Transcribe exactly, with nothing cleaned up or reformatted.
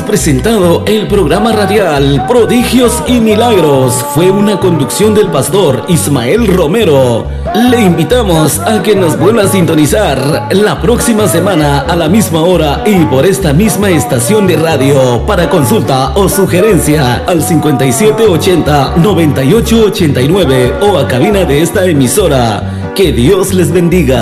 hemos presentado el programa radial Prodigios y Milagros. Fue una conducción del pastor Ismael Romero. Le invitamos a que nos vuelva a sintonizar la próxima semana a la misma hora y por esta misma estación de radio. Para consulta o sugerencia al cincuenta y siete ochenta noventa y ocho ochenta y nueve o a cabina de esta emisora. Que Dios les bendiga.